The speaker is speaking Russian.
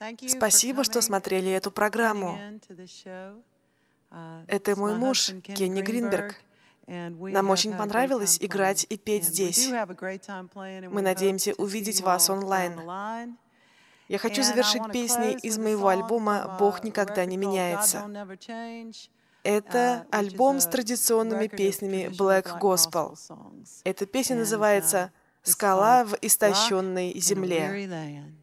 Спасибо, что смотрели эту программу. Это мой муж, Кенни Гринберг. Нам очень понравилось играть и петь здесь. Мы надеемся увидеть вас онлайн. Я хочу завершить песней из моего альбома «Бог никогда не меняется». Это альбом с традиционными песнями Black Gospel. Эта песня называется «Скала в истощенной земле».